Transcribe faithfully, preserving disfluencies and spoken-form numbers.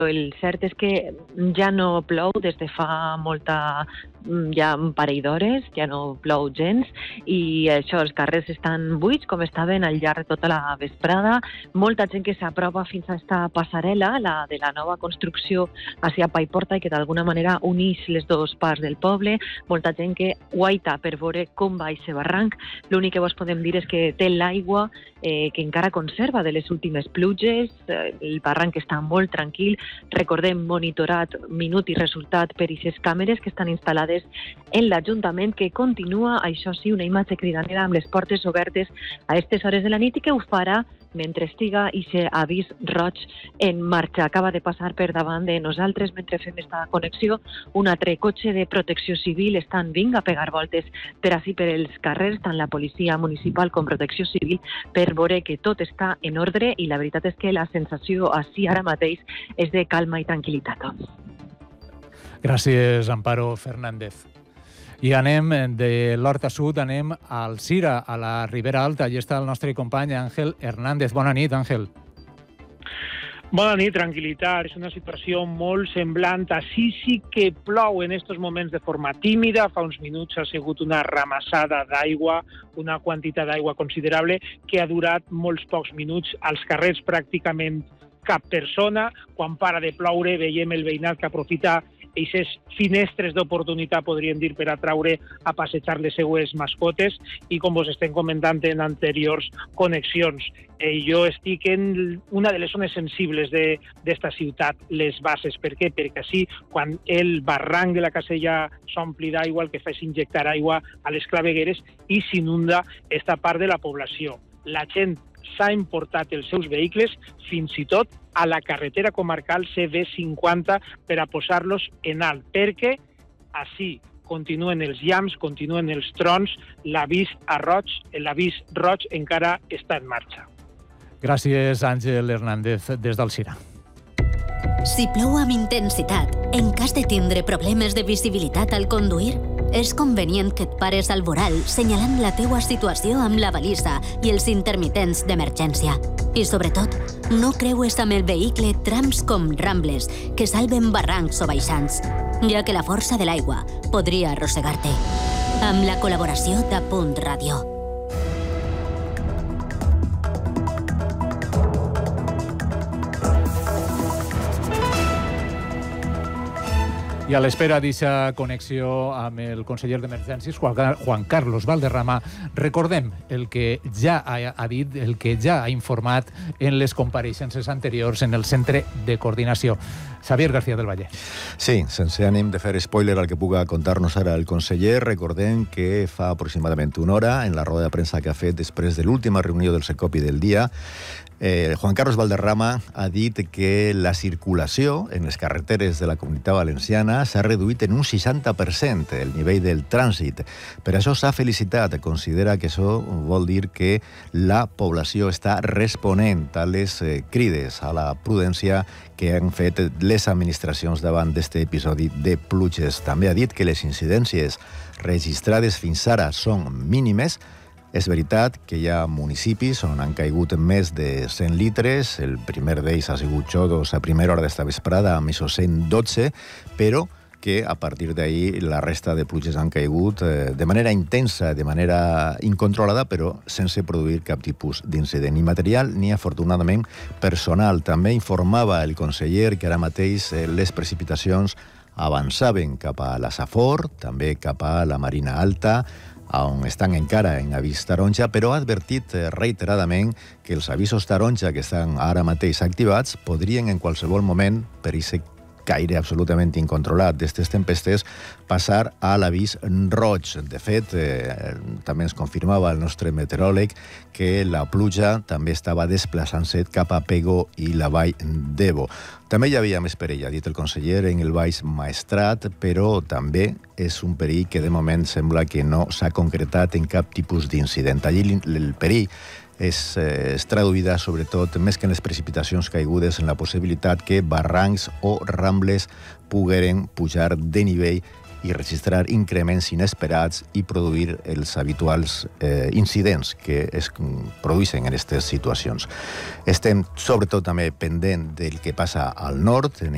el cert és que ja no plou des de fa molta, ja un parell d'hores, ja no plou gens, i això, els carrers estan buits com estaven al llarg de tota la vesprada. Molta gent que s'apropa fins a esta passarel·la, la de la nova construcció hacia Paiporta, i que d'alguna manera uneix les dues parts del poble. Molta gent que guaita per veure com va aquest barranc. L'únic que vos podem dir és que té l'aigua eh, que encara conserva de les últimes pluges. El barranc està molt tranquil. Recordem, monitorat minut i resultat per aquestes càmeres que estan instal·lades en l'Ajuntament, que continua, això sí, una imatge cridanera amb les portes obertes a aquestes hores de la nit, i que ho farà mentre estiga aquest avís roig en marxa. Acaba de passar per davant de nosaltres mentre fem esta connexió un altre cotxe de protecció civil. Estan vinga a pegar voltes per així per els carrers, tant la policia municipal com protecció civil, per veure que tot està en ordre, i la veritat és que la sensació així ara mateix és de calma i tranquil·litat. Gràcies, Amparo Fernández. I anem de l'Horta Sud, anem al Cira, a la Ribera Alta. Allí està el nostre company Àngel Hernández. Bona nit, Àngel. Bona nit, tranquil·litat. És una situació molt semblant. Així sí que plou en aquests moments de forma tímida. Fa uns minuts ha sigut una ramassada d'aigua, una quantitat d'aigua considerable que ha durat molts pocs minuts. Als carrers pràcticament cap persona. Quan para de ploure veiem el veïnat que aprofita aquestes finestres d'oportunitat, podríem dir, per atraure a passejar les seues mascotes, i com vos estem comentant en anteriors connexions, eh, jo estic en una de les zones sensibles d'esta ciutat, les Bases. Per què? Perquè així, quan el barranc de la Casella s'ompli d'aigua, el que fa és injectar aigua a les clavegueres i s'inunda esta part de la població. La gent s'ha importat els seus vehicles fins i tot a la carretera comarcal C B cinquanta per a posar-los en alt, perquè així continuen els llamps, continuen els trons, l'avís a roig, l'avís roig encara està en marxa. Gràcies, Àngel Hernández, des del Cira. Si plou amb intensitat, en cas de tindre problemes de visibilitat al conduir, és convenient que et pares al voral senyalant la teua situació amb la balisa i els intermitents d'emergència. I sobretot, no creues amb el vehicle trams com rambles que salven barrancs o baixants, ja que la força de l'aigua podria arrossegar-te. Amb la col·laboració de Punt Ràdio. I a l'espera d'aquesta connexió amb el conseller d'Emergències, Juan Carlos Valderrama, recordem el que ja ha dit, el que ja ha informat en les compareixences anteriors en el Centre de Coordinació. Xavier García del Valle. Sí, sense ànim de fer spoiler al que puga contar-nos ara el conseller, recordem que fa aproximadament una hora, en la roda de premsa que ha fet després de l'última reunió del Secopi del dia, Eh, Juan Carlos Valderrama ha dit que la circulació en les carreteres de la Comunitat Valenciana s'ha reduït en un seixanta per cent el nivell del trànsit. Per això s'ha felicitat. Considera que això vol dir que la població està responent a les eh, crides a la prudència que han fet les administracions davant d'aquest episodi de pluges. També ha dit que les incidències registrades fins ara són mínimes. És veritat que hi ha municipis on han caigut més de cent litres, el primer d'ells ha sigut Xodos a primera hora d'esta vesprada amb això cent dotze, però que a partir d'ahir la resta de pluges han caigut eh, de manera intensa, de manera incontrolada, però sense produir cap tipus d'incident, ni material ni, afortunadament, personal. També informava el conseller que ara mateix eh, les precipitacions avançaven cap a la Safor, també cap a la Marina Alta, on estan encara en avís taronja, però ha advertit reiteradament que els avisos taronja que estan ara mateix activats podrien en qualsevol moment, per aquest caire absolutament incontrolat d'aquestes tempestes, passar a l'avís roig. De fet, eh, també ens confirmava el nostre meteoròleg que la pluja també estava desplaçant-se cap a Pego i la vall d'Ebo. També hi havia més perill, ha dit el conseller, en el Baix Maestrat, però també és un perill que de moment sembla que no s'ha concretat en cap tipus d'incident. Allí el perill és, eh, és traduïda, sobretot, més que en les precipitacions caigudes, en la possibilitat que barrancs o rambles pogueren pujar de nivell i registrar increments inesperats i produir els habituals eh, incidents que es produeixen en aquestes situacions. Estem, sobretot, també pendent del que passa al nord, en